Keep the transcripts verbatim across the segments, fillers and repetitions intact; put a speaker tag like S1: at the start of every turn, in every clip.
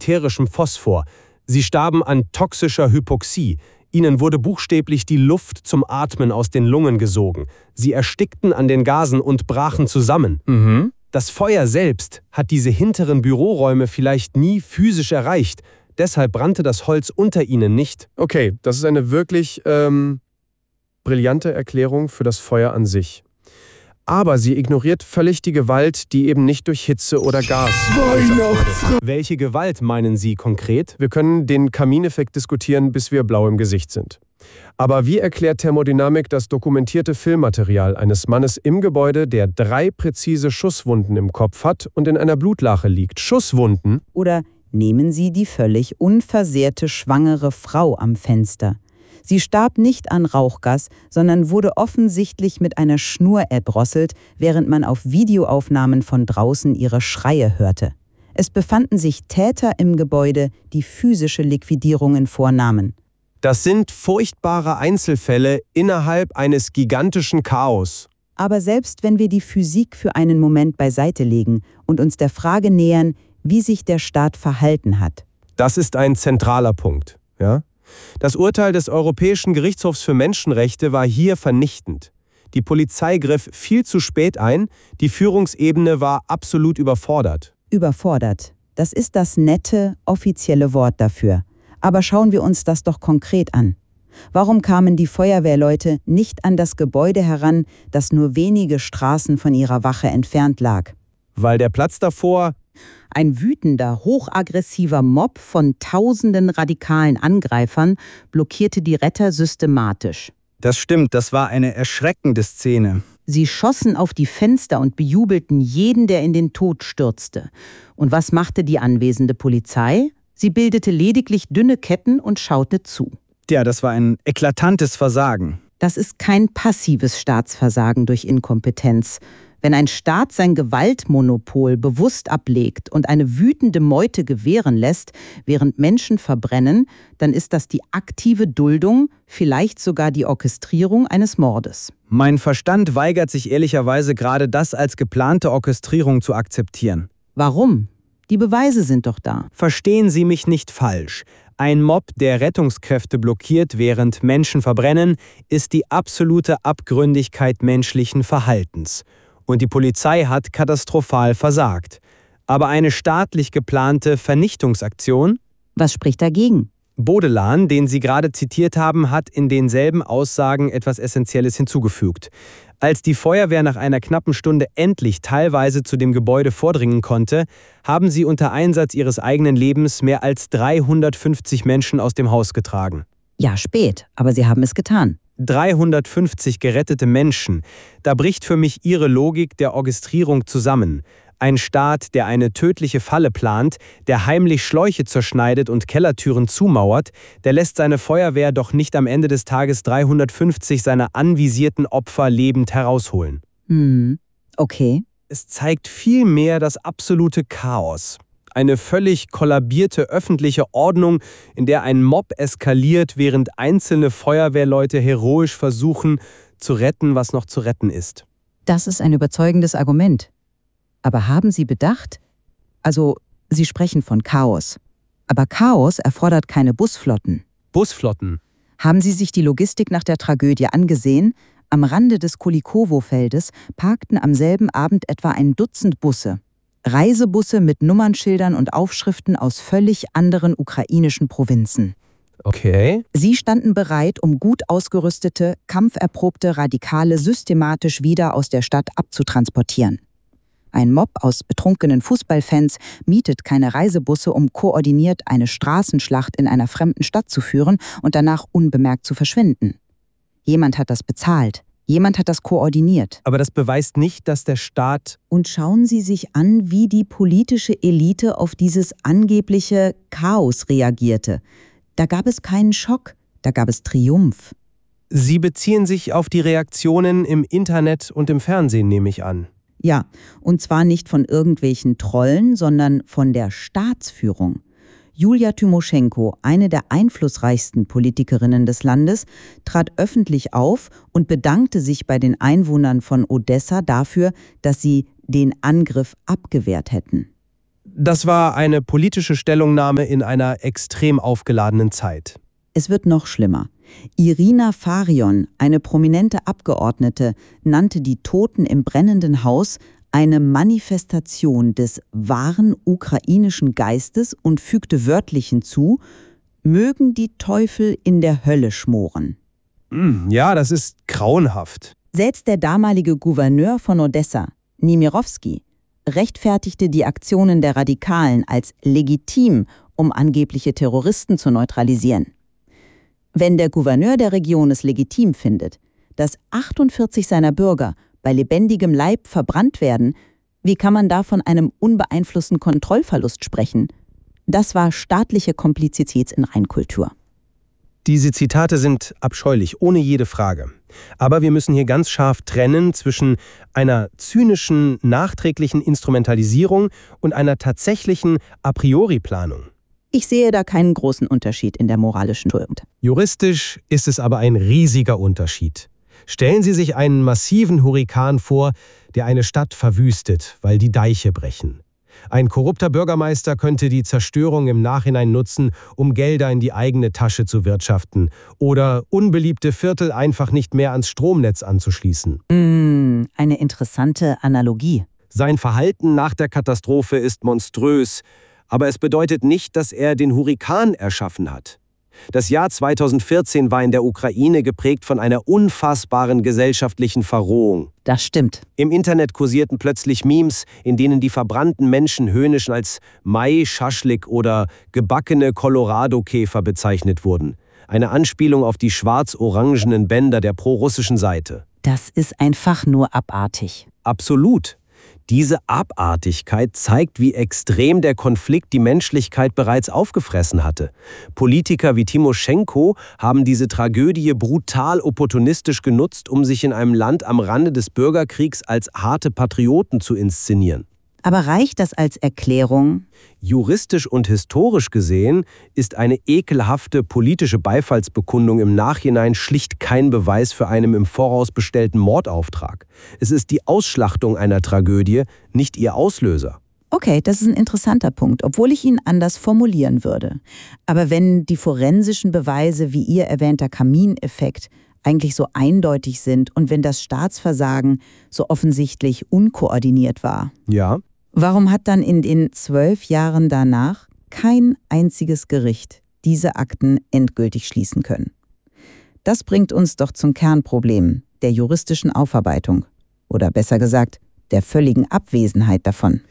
S1: ätherischem Phosphor. Sie starben an toxischer Hypoxie. Ihnen wurde buchstäblich die Luft zum Atmen aus den Lungen gesogen. Sie erstickten an den Gasen und brachen zusammen.
S2: Mhm.
S1: Das Feuer selbst hat diese hinteren Büroräume vielleicht nie physisch erreicht. Deshalb brannte das Holz unter ihnen nicht.
S2: Okay, das ist eine wirklich ähm, brillante Erklärung für das Feuer an sich. Aber sie ignoriert völlig die Gewalt, die eben nicht durch Hitze oder Gas
S1: Weihnachtsfrau. Welche Gewalt meinen Sie konkret?
S2: Wir können den Kamineffekt diskutieren, bis wir blau im Gesicht sind. Aber wie erklärt Thermodynamik das dokumentierte Filmmaterial eines Mannes im Gebäude, der drei präzise Schusswunden im Kopf hat und in einer Blutlache liegt? Schusswunden?
S3: Oder nehmen Sie die völlig unversehrte schwangere Frau am Fenster. Sie starb nicht an Rauchgas, sondern wurde offensichtlich mit einer Schnur erdrosselt, während man auf Videoaufnahmen von draußen ihre Schreie hörte. Es befanden sich Täter im Gebäude, die physische Liquidierungen vornahmen.
S1: Das sind furchtbare Einzelfälle innerhalb eines gigantischen Chaos.
S3: Aber selbst wenn wir die Physik für einen Moment beiseite legen und uns der Frage nähern, wie sich der Staat verhalten hat.
S1: Das ist ein zentraler Punkt, ja? Das Urteil des Europäischen Gerichtshofs für Menschenrechte war hier vernichtend. Die Polizei griff viel zu spät ein, die Führungsebene war absolut überfordert.
S3: Überfordert. Das ist das nette, offizielle Wort dafür. Aber schauen wir uns das doch konkret an. Warum kamen die Feuerwehrleute nicht an das Gebäude heran, das nur wenige Straßen von ihrer Wache entfernt lag?
S1: Weil der Platz davor...
S3: Ein wütender, hochaggressiver Mob von tausenden radikalen Angreifern blockierte die Retter systematisch.
S4: Das stimmt, das war eine erschreckende Szene.
S3: Sie schossen auf die Fenster und bejubelten jeden, der in den Tod stürzte. Und was machte die anwesende Polizei? Sie bildete lediglich dünne Ketten und schaute zu.
S4: Ja, das war ein eklatantes Versagen.
S3: Das ist kein passives Staatsversagen durch Inkompetenz. Wenn ein Staat sein Gewaltmonopol bewusst ablegt und eine wütende Meute gewähren lässt, während Menschen verbrennen, dann ist das die aktive Duldung, vielleicht sogar die Orchestrierung eines Mordes.
S4: Mein Verstand weigert sich ehrlicherweise gerade das als geplante Orchestrierung zu akzeptieren.
S3: Warum? Die Beweise sind doch da.
S1: Verstehen Sie mich nicht falsch. Ein Mob, der Rettungskräfte blockiert, während Menschen verbrennen, ist die absolute Abgründigkeit menschlichen Verhaltens. Und die Polizei hat katastrophal versagt. Aber eine staatlich geplante Vernichtungsaktion?
S3: Was spricht dagegen?
S1: Baudelaire, den Sie gerade zitiert haben, hat in denselben Aussagen etwas Essentielles hinzugefügt. Als die Feuerwehr nach einer knappen Stunde endlich teilweise zu dem Gebäude vordringen konnte, haben sie unter Einsatz ihres eigenen Lebens mehr als dreihundertfünfzig Menschen aus dem Haus getragen.
S3: Ja, spät, aber sie haben es getan.
S1: dreihundertfünfzig gerettete Menschen. Da bricht für mich Ihre Logik der Orchestrierung zusammen. Ein Staat, der eine tödliche Falle plant, der heimlich Schläuche zerschneidet und Kellertüren zumauert, der lässt seine Feuerwehr doch nicht am Ende des Tages dreihundertfünfzig seiner anvisierten Opfer lebend herausholen.
S3: Hm, okay.
S1: Es zeigt vielmehr das absolute Chaos. Eine völlig kollabierte öffentliche Ordnung, in der ein Mob eskaliert, während einzelne Feuerwehrleute heroisch versuchen, zu retten, was noch zu retten ist.
S3: Das ist ein überzeugendes Argument. Aber haben Sie bedacht? Also, Sie sprechen von Chaos. Aber Chaos erfordert keine Busflotten.
S1: Busflotten?
S3: Haben Sie sich die Logistik nach der Tragödie angesehen? Am Rande des Kulikowo-Feldes parkten am selben Abend etwa ein Dutzend Busse. Reisebusse mit Nummernschildern und Aufschriften aus völlig anderen ukrainischen Provinzen.
S1: Okay.
S3: Sie standen bereit, um gut ausgerüstete, kampferprobte Radikale systematisch wieder aus der Stadt abzutransportieren. Ein Mob aus betrunkenen Fußballfans mietet keine Reisebusse, um koordiniert eine Straßenschlacht in einer fremden Stadt zu führen und danach unbemerkt zu verschwinden. Jemand hat das bezahlt. Jemand hat das koordiniert.
S1: Aber das beweist nicht, dass der Staat...
S3: Und schauen Sie sich an, wie die politische Elite auf dieses angebliche Chaos reagierte. Da gab es keinen Schock, da gab es Triumph.
S1: Sie beziehen sich auf die Reaktionen im Internet und im Fernsehen, nehme ich an.
S3: Ja, und zwar nicht von irgendwelchen Trollen, sondern von der Staatsführung. Julia Tymoschenko, eine der einflussreichsten Politikerinnen des Landes, trat öffentlich auf und bedankte sich bei den Einwohnern von Odessa dafür, dass sie den Angriff abgewehrt hätten.
S1: Das war eine politische Stellungnahme in einer extrem aufgeladenen Zeit.
S3: Es wird noch schlimmer. Irina Farion, eine prominente Abgeordnete, nannte die Toten im brennenden Haus eine Manifestation des wahren ukrainischen Geistes und fügte wörtlich hinzu: Mögen die Teufel in der Hölle schmoren.
S1: Ja, das ist grauenhaft.
S3: Selbst der damalige Gouverneur von Odessa, Nimirowski, rechtfertigte die Aktionen der Radikalen als legitim, um angebliche Terroristen zu neutralisieren. Wenn der Gouverneur der Region es legitim findet, dass achtundvierzig seiner Bürger bei lebendigem Leib verbrannt werden, wie kann man da von einem unbeeinflussten Kontrollverlust sprechen? Das war staatliche Komplizität in Reinkultur.
S1: Diese Zitate sind abscheulich, ohne jede Frage. Aber wir müssen hier ganz scharf trennen zwischen einer zynischen, nachträglichen Instrumentalisierung und einer tatsächlichen A-priori-Planung.
S3: Ich sehe da keinen großen Unterschied in der moralischen Schuld.
S1: Juristisch ist es aber ein riesiger Unterschied. Stellen Sie sich einen massiven Hurrikan vor, der eine Stadt verwüstet, weil die Deiche brechen. Ein korrupter Bürgermeister könnte die Zerstörung im Nachhinein nutzen, um Gelder in die eigene Tasche zu wirtschaften oder unbeliebte Viertel einfach nicht mehr ans Stromnetz anzuschließen.
S3: Mm, eine interessante Analogie.
S1: Sein Verhalten nach der Katastrophe ist monströs, aber es bedeutet nicht, dass er den Hurrikan erschaffen hat. Das Jahr zweitausendvierzehn war in der Ukraine geprägt von einer unfassbaren gesellschaftlichen Verrohung.
S3: Das stimmt.
S1: Im Internet kursierten plötzlich Memes, in denen die verbrannten Menschen höhnisch als Mai-Schaschlik oder gebackene Colorado-Käfer bezeichnet wurden. Eine Anspielung auf die schwarz-orangenen Bänder der prorussischen Seite.
S3: Das ist einfach nur abartig.
S1: Absolut. Diese Abartigkeit zeigt, wie extrem der Konflikt die Menschlichkeit bereits aufgefressen hatte. Politiker wie Timoschenko haben diese Tragödie brutal opportunistisch genutzt, um sich in einem Land am Rande des Bürgerkriegs als harte Patrioten zu inszenieren.
S3: Aber reicht das als Erklärung?
S1: Juristisch und historisch gesehen ist eine ekelhafte politische Beifallsbekundung im Nachhinein schlicht kein Beweis für einen im Voraus bestellten Mordauftrag. Es ist die Ausschlachtung einer Tragödie, nicht ihr Auslöser.
S3: Okay, das ist ein interessanter Punkt, obwohl ich ihn anders formulieren würde. Aber wenn die forensischen Beweise wie Ihr erwähnter Kamineffekt eigentlich so eindeutig sind und wenn das Staatsversagen so offensichtlich unkoordiniert war,
S1: Ja.
S3: warum hat dann in den zwölf Jahren danach kein einziges Gericht diese Akten endgültig schließen können? Das bringt uns doch zum Kernproblem der juristischen Aufarbeitung. Oder besser gesagt, der völligen Abwesenheit davon.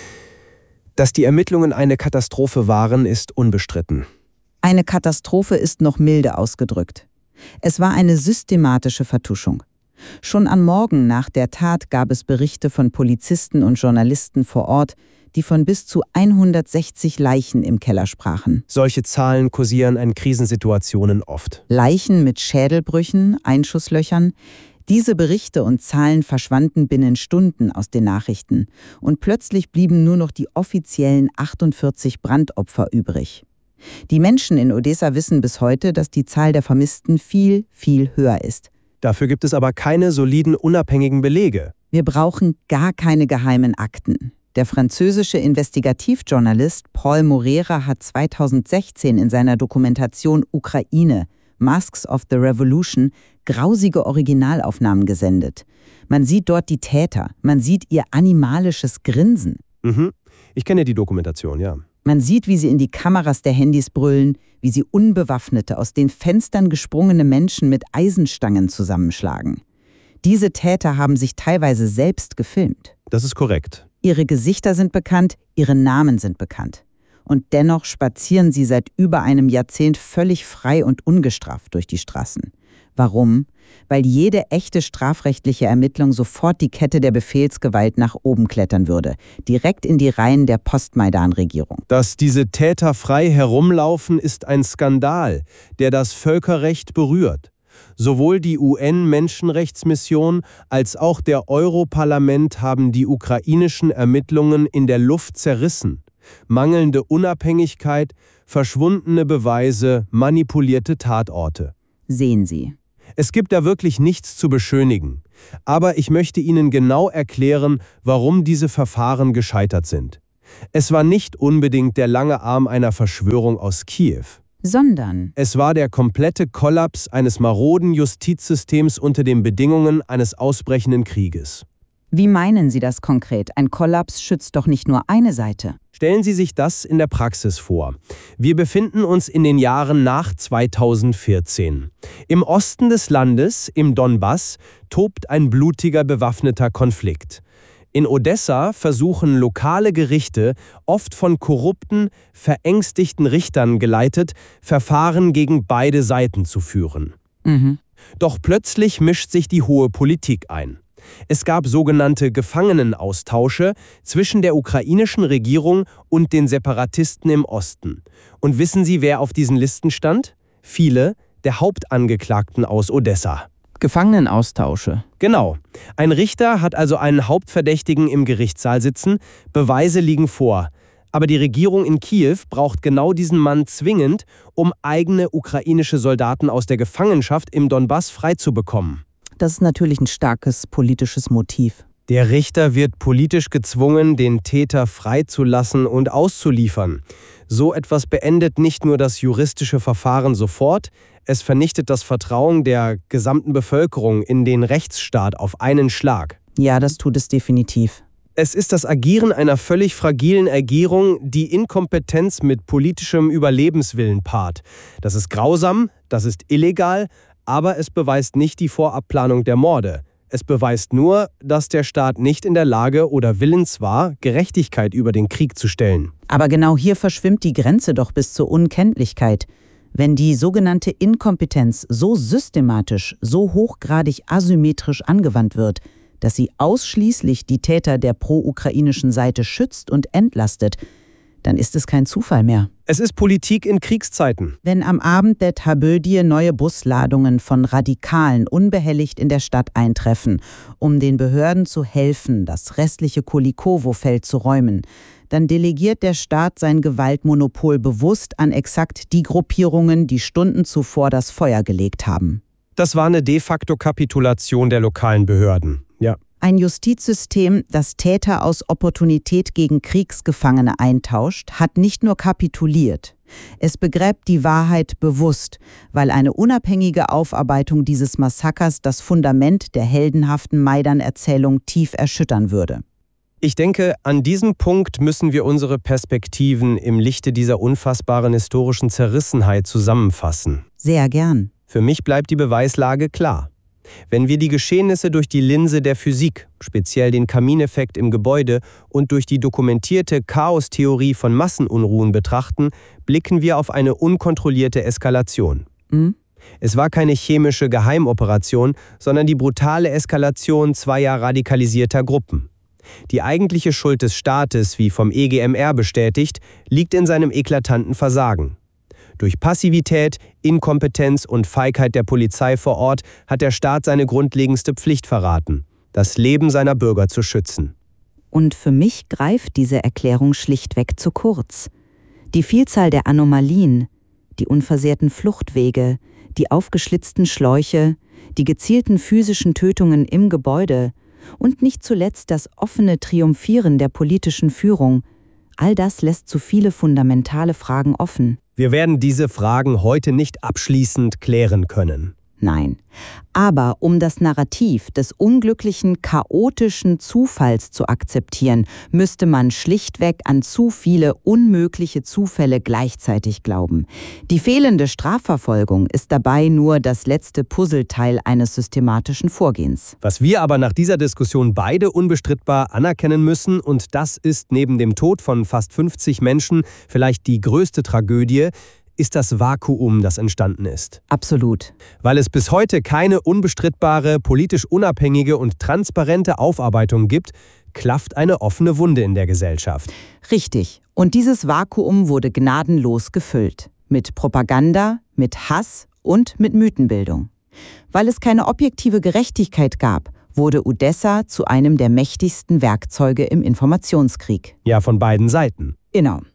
S1: Dass die Ermittlungen eine Katastrophe waren, ist unbestritten.
S3: Eine Katastrophe ist noch milde ausgedrückt. Es war eine systematische Vertuschung. Schon am Morgen nach der Tat gab es Berichte von Polizisten und Journalisten vor Ort, die von bis zu hundertsechzig Leichen im Keller sprachen.
S1: Solche Zahlen kursieren in Krisensituationen oft.
S3: Leichen mit Schädelbrüchen, Einschusslöchern. Diese Berichte und Zahlen verschwanden binnen Stunden aus den Nachrichten und plötzlich blieben nur noch die offiziellen achtundvierzig Brandopfer übrig. Die Menschen in Odessa wissen bis heute, dass die Zahl der Vermissten viel, viel höher ist.
S1: Dafür gibt es aber keine soliden, unabhängigen Belege.
S3: Wir brauchen gar keine geheimen Akten. Der französische Investigativjournalist Paul Morera hat zweitausendsechzehn in seiner Dokumentation Ukraine, Masks of the Revolution, grausige Originalaufnahmen gesendet. Man sieht dort die Täter, man sieht ihr animalisches Grinsen.
S1: Mhm. Ich kenne die Dokumentation, ja.
S3: Man sieht, wie sie in die Kameras der Handys brüllen, wie sie unbewaffnete, aus den Fenstern gesprungene Menschen mit Eisenstangen zusammenschlagen. Diese Täter haben sich teilweise selbst gefilmt.
S1: Das ist korrekt.
S3: Ihre Gesichter sind bekannt, ihre Namen sind bekannt. Und dennoch spazieren sie seit über einem Jahrzehnt völlig frei und ungestraft durch die Straßen. Warum? Weil jede echte strafrechtliche Ermittlung sofort die Kette der Befehlsgewalt nach oben klettern würde, direkt in die Reihen der Post-Maidan-Regierung.
S1: Dass diese Täter frei herumlaufen, ist ein Skandal, der das Völkerrecht berührt. Sowohl die U N-Menschenrechtsmission als auch der Europaparlament haben die ukrainischen Ermittlungen in der Luft zerrissen. Mangelnde Unabhängigkeit, verschwundene Beweise, manipulierte Tatorte.
S3: Sehen Sie.
S1: Es gibt da wirklich nichts zu beschönigen. Aber ich möchte Ihnen genau erklären, warum diese Verfahren gescheitert sind.
S2: Es war nicht unbedingt der lange Arm einer Verschwörung aus Kiew.
S3: Sondern
S2: Es war der komplette Kollaps eines maroden Justizsystems unter den Bedingungen eines ausbrechenden Krieges.
S3: wie meinen Sie das konkret? Ein Kollaps schützt doch nicht nur eine Seite.
S2: Stellen Sie sich das in der Praxis vor. Wir befinden uns in den Jahren nach zweitausendvierzehn. Im Osten des Landes, im Donbass, tobt ein blutiger bewaffneter Konflikt. In Odessa versuchen lokale Gerichte, oft von korrupten, verängstigten Richtern geleitet, Verfahren gegen beide Seiten zu führen.
S3: Mhm.
S2: Doch plötzlich mischt sich die hohe Politik ein. Es gab sogenannte Gefangenenaustausche zwischen der ukrainischen Regierung und den Separatisten im Osten. Und wissen Sie, wer auf diesen Listen stand? Viele der Hauptangeklagten aus Odessa.
S4: Gefangenenaustausche.
S2: Genau. Ein Richter hat also einen Hauptverdächtigen im Gerichtssaal sitzen, Beweise liegen vor. Aber die Regierung in Kiew braucht genau diesen Mann zwingend, um eigene ukrainische Soldaten aus der Gefangenschaft im Donbass freizubekommen.
S3: Das ist natürlich ein starkes politisches Motiv.
S2: Der Richter wird politisch gezwungen, den Täter freizulassen und auszuliefern. So etwas beendet nicht nur das juristische Verfahren sofort, es vernichtet das Vertrauen der gesamten Bevölkerung in den Rechtsstaat auf einen Schlag.
S3: Ja, das tut es definitiv.
S2: Es ist das Agieren einer völlig fragilen Regierung, die Inkompetenz mit politischem Überlebenswillen paart. Das ist grausam, das ist illegal, aber es beweist nicht die Vorabplanung der Morde. Es beweist nur, dass der Staat nicht in der Lage oder willens war, Gerechtigkeit über den Krieg zu stellen.
S3: Aber genau hier verschwimmt die Grenze doch bis zur Unkenntlichkeit. Wenn die sogenannte Inkompetenz so systematisch, so hochgradig asymmetrisch angewandt wird, dass sie ausschließlich die Täter der pro-ukrainischen Seite schützt und entlastet, dann ist es kein Zufall mehr.
S2: Es ist Politik in Kriegszeiten.
S3: Wenn am Abend der Tragödie neue Busladungen von Radikalen unbehelligt in der Stadt eintreffen, um den Behörden zu helfen, das restliche Kulikowo-Feld zu räumen, dann delegiert der Staat sein Gewaltmonopol bewusst an exakt die Gruppierungen, die Stunden zuvor das Feuer gelegt haben.
S2: Das war eine de facto Kapitulation der lokalen Behörden. Ja.
S3: Ein Justizsystem, das Täter aus Opportunität gegen Kriegsgefangene eintauscht, hat nicht nur kapituliert. Es begräbt die Wahrheit bewusst, weil eine unabhängige Aufarbeitung dieses Massakers das Fundament der heldenhaften Maidan-Erzählung tief erschüttern würde.
S2: Ich denke, an diesem Punkt müssen wir unsere Perspektiven im Lichte dieser unfassbaren historischen Zerrissenheit zusammenfassen.
S3: Sehr gern.
S2: Für mich bleibt die Beweislage klar. Wenn wir die Geschehnisse durch die Linse der Physik, speziell den Kamineffekt im Gebäude und durch die dokumentierte Chaostheorie von Massenunruhen betrachten, blicken wir auf eine unkontrollierte Eskalation.
S3: Mhm.
S2: Es war keine chemische Geheimoperation, sondern die brutale Eskalation zweier radikalisierter Gruppen. Die eigentliche Schuld des Staates, wie vom E G M R bestätigt, liegt in seinem eklatanten Versagen. Durch Passivität, Inkompetenz und Feigheit der Polizei vor Ort hat der Staat seine grundlegendste Pflicht verraten: das Leben seiner Bürger zu schützen.
S3: Und für mich greift diese Erklärung schlichtweg zu kurz. Die Vielzahl der Anomalien, die unversehrten Fluchtwege, die aufgeschlitzten Schläuche, die gezielten physischen Tötungen im Gebäude und nicht zuletzt das offene Triumphieren der politischen Führung, all das lässt zu viele fundamentale Fragen offen.
S2: Wir werden diese Fragen heute nicht abschließend klären können.
S3: Nein. Aber um das Narrativ des unglücklichen, chaotischen Zufalls zu akzeptieren, müsste man schlichtweg an zu viele unmögliche Zufälle gleichzeitig glauben. Die fehlende Strafverfolgung ist dabei nur das letzte Puzzleteil eines systematischen Vorgehens.
S2: Was wir aber nach dieser Diskussion beide unbestrittar anerkennen müssen, und das ist neben dem Tod von fast fünfzig Menschen vielleicht die größte Tragödie, ist das Vakuum, das entstanden ist.
S3: Absolut.
S2: Weil es bis heute keine unbestritbare, politisch unabhängige und transparente Aufarbeitung gibt, klafft eine offene Wunde in der Gesellschaft.
S3: Richtig. Und dieses Vakuum wurde gnadenlos gefüllt. Mit Propaganda, mit Hass und mit Mythenbildung. Weil es keine objektive Gerechtigkeit gab, wurde Odessa zu einem der mächtigsten Werkzeuge im Informationskrieg.
S2: Ja, von beiden Seiten.
S3: Genau.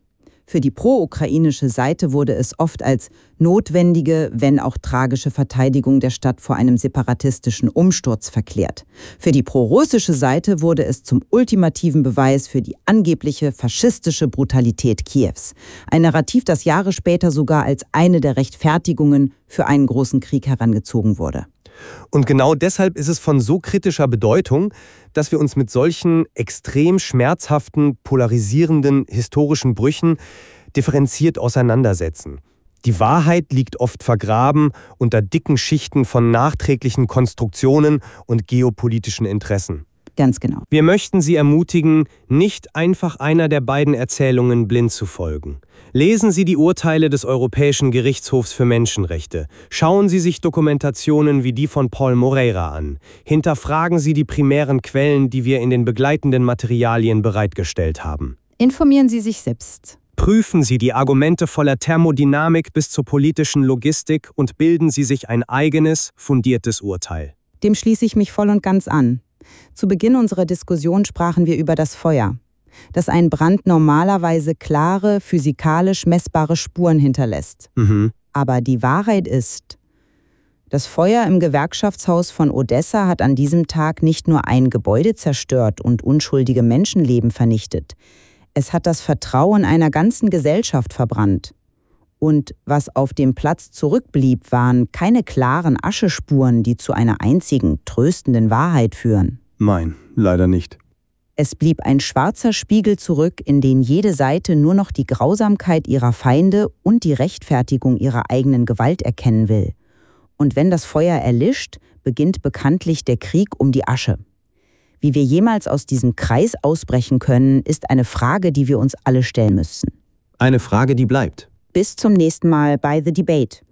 S3: Für die pro-ukrainische Seite wurde es oft als notwendige, wenn auch tragische Verteidigung der Stadt vor einem separatistischen Umsturz verklärt. Für die pro-russische Seite wurde es zum ultimativen Beweis für die angebliche faschistische Brutalität Kiews. Ein Narrativ, das Jahre später sogar als eine der Rechtfertigungen für einen großen Krieg herangezogen wurde.
S1: Und genau deshalb ist es von so kritischer Bedeutung, dass wir uns mit solchen extrem schmerzhaften, polarisierenden historischen Brüchen differenziert auseinandersetzen. Die Wahrheit liegt oft vergraben unter dicken Schichten von nachträglichen Konstruktionen und geopolitischen Interessen.
S3: Ganz genau.
S1: Wir möchten Sie ermutigen, nicht einfach einer der beiden Erzählungen blind zu folgen. Lesen Sie die Urteile des Europäischen Gerichtshofs für Menschenrechte. Schauen Sie sich Dokumentationen wie die von Paul Moreira an. Hinterfragen Sie die primären Quellen, die wir in den begleitenden Materialien bereitgestellt haben.
S3: Informieren Sie sich selbst.
S1: Prüfen Sie die Argumente voller Thermodynamik bis zur politischen Logistik und bilden Sie sich ein eigenes, fundiertes Urteil.
S3: Dem schließe ich mich voll und ganz an. Zu Beginn unserer Diskussion sprachen wir über das Feuer, dass ein Brand normalerweise klare, physikalisch messbare Spuren hinterlässt.
S1: Mhm.
S3: Aber die Wahrheit ist, das Feuer im Gewerkschaftshaus von Odessa hat an diesem Tag nicht nur ein Gebäude zerstört und unschuldige Menschenleben vernichtet. Es hat das Vertrauen einer ganzen Gesellschaft verbrannt. Und was auf dem Platz zurückblieb, waren keine klaren Aschespuren, die zu einer einzigen, tröstenden Wahrheit führen.
S1: Nein, leider nicht.
S3: Es blieb ein schwarzer Spiegel zurück, in den jede Seite nur noch die Grausamkeit ihrer Feinde und die Rechtfertigung ihrer eigenen Gewalt erkennen will. Und wenn das Feuer erlischt, beginnt bekanntlich der Krieg um die Asche. Wie wir jemals aus diesem Kreis ausbrechen können, ist eine Frage, die wir uns alle stellen müssen.
S1: Eine Frage, die bleibt.
S3: Bis zum nächsten Mal bei The Debate.